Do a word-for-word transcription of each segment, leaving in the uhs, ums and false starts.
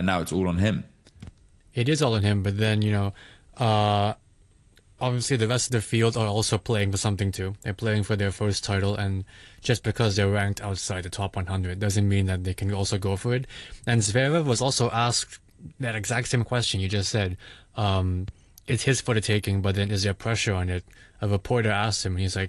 and now it's all on him. It is all on him, but then, you know, uh, obviously the rest of the field are also playing for something too. They're playing for their first title, and just because they're ranked outside the top one hundred doesn't mean that they can also go for it. And Zverev was also asked that exact same question you just said. Um, it's his for the taking, but then is there pressure on it? A reporter asked him, he's like,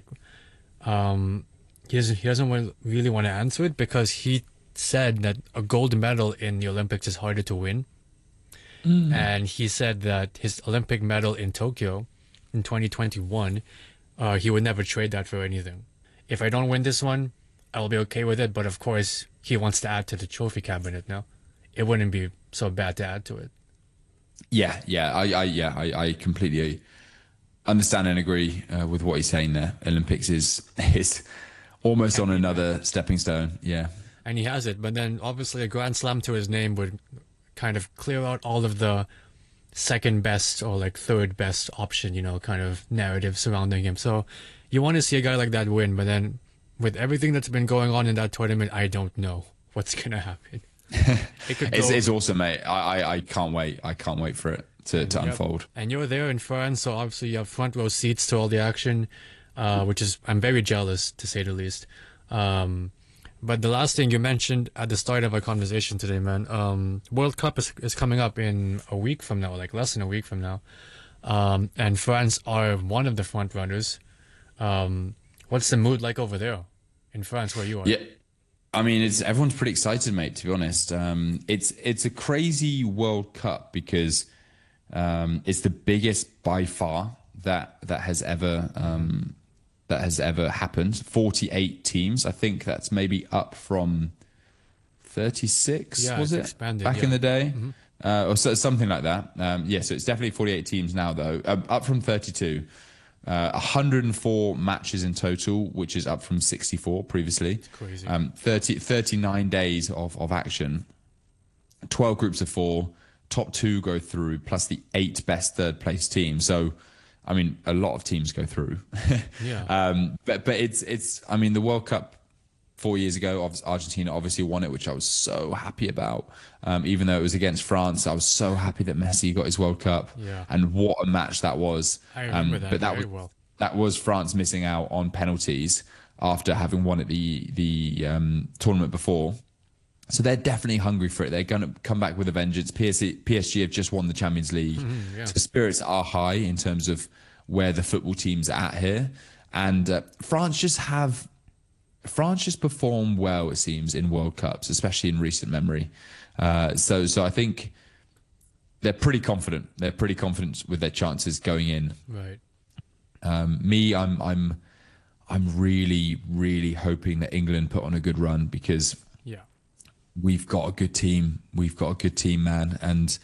um, he doesn't, he doesn't want, really want to answer it because he said that a gold medal in the Olympics is harder to win. Mm. And he said that his Olympic medal in Tokyo in twenty twenty-one, uh, he would never trade that for anything. If I don't win this one, I'll be okay with it. But of course, he wants to add to the trophy cabinet now. It wouldn't be so bad to add to it. Yeah, yeah, I, I yeah, I, I completely understand and agree uh, with what he's saying there. Olympics is is almost on another stepping stone. Yeah, and he has it. But then obviously a Grand Slam to his name would kind of clear out all of the second best or like third best option, you know, kind of narrative surrounding him. So you want to see a guy like that win, but then with everything that's been going on in that tournament, I don't know what's gonna happen. It could it's, it's awesome, mate. I, I I can't wait. I can't wait for it to, to yep. unfold. And you're there in France, so obviously you have front row seats to all the action, uh, which is I'm very jealous to say the least. Um, But the last thing you mentioned at the start of our conversation today, man, um, World Cup is, is coming up in a week from now, like less than a week from now. Um, and France are one of the front runners. Um, what's the mood like over there in France where you are? Yeah, I mean, it's everyone's pretty excited, mate, to be honest. Um, it's, it's a crazy World Cup because um, it's the biggest by far that, that has ever... Um, that has ever happened. forty-eight teams. I think that's maybe up from thirty-six, yeah, was it? Expanded, back yeah. in the day? Mm-hmm. Uh, or so, something like that. Um, yeah, so it's definitely forty-eight teams now, though. Uh, up from thirty-two. Uh, one hundred four matches in total, which is up from sixty-four previously. It's crazy. Um, thirty, thirty-nine days of, of action. twelve groups of four. Top two go through, plus the eight best third place teams. So, I mean, a lot of teams go through. yeah. Um, but but it's it's. I mean, the World Cup four years ago, Argentina obviously won it, which I was so happy about. Um, even though it was against France, I was so happy that Messi got his World Cup. Yeah. And what a match that was. I remember um, that But that very was well. that was France missing out on penalties after having won at the the um, tournament before. So they're definitely hungry for it. They're going to come back with a vengeance. P S G, P S G have just won the Champions League. Mm-hmm, yeah. So spirits are high in terms of where the football team's at here. And uh, France just have... France just perform well, it seems, in World Cups, especially in recent memory. Uh, so so I think they're pretty confident. They're pretty confident with their chances going in. Right. Um, me, I'm I'm I'm really, really hoping that England put on a good run because... Yeah. We've got a good team. We've got a good team, man. And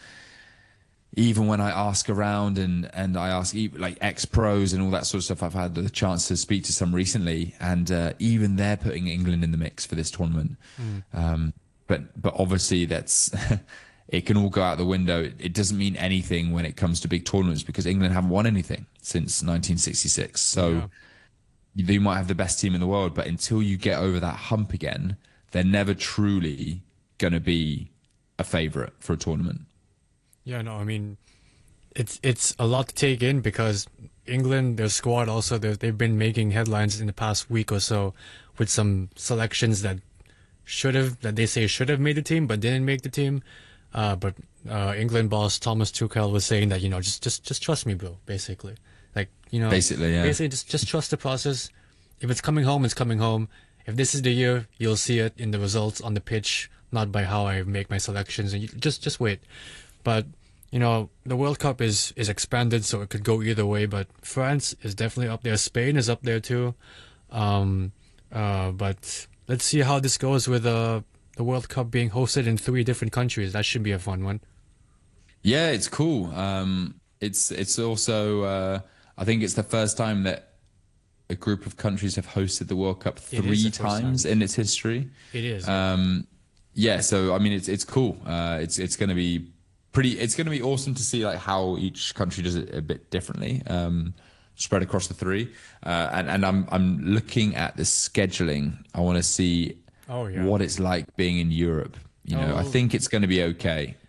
even when I ask around and, and I ask like ex-pros and all that sort of stuff, I've had the chance to speak to some recently, and uh, even they're putting England in the mix for this tournament. Mm. Um, but but obviously that's it can all go out the window. It, it doesn't mean anything when it comes to big tournaments because England haven't won anything since nineteen sixty-six. So yeah. you, you might have the best team in the world, but until you get over that hump again, they're never truly going to be a favourite for a tournament. Yeah, no, I mean, it's it's a lot to take in because England, their squad also, they've been making headlines in the past week or so with some selections that should have, that they say should have made the team but didn't make the team. Uh, but uh, England boss Thomas Tuchel was saying that, you know, just just just trust me, bro, basically. Like, you know, basically, yeah. basically just, just trust the process. If it's coming home, it's coming home. If this is the year, you'll see it in the results on the pitch, not by how I make my selections. And you, just just wait. But, you know, the World Cup is, is expanded, so it could go either way. But France is definitely up there. Spain is up there too. Um, uh, but let's see how this goes with uh, the World Cup being hosted in three different countries. That should be a fun one. Yeah, it's cool. Um, it's it's also, uh, I think it's the first time that a group of countries have hosted the World Cup three times time. in its history. It is. Um, yeah, so I mean, it's it's cool. Uh, it's it's going to be pretty. It's going to be awesome to see like how each country does it a bit differently, um, spread across the three. Uh, and and I'm I'm looking at the scheduling. I want to see oh, yeah. what it's like being in Europe. You know, oh. I think it's going to be okay.